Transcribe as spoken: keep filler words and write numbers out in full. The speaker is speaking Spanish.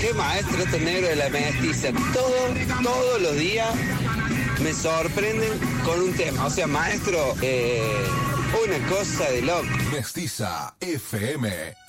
qué maestro estos negros de la mestiza. Todos, todos los días me sorprenden con un tema. O sea, maestro, eh, una cosa de loco. Mestiza F M.